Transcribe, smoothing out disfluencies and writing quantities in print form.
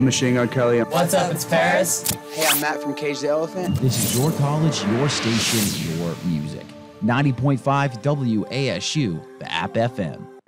Machine Gun Kelly. What's up, it's Paris. Hey, I'm Matt from Cage the Elephant. This is your college, your station, your music. 90.5 WASU, the App FM.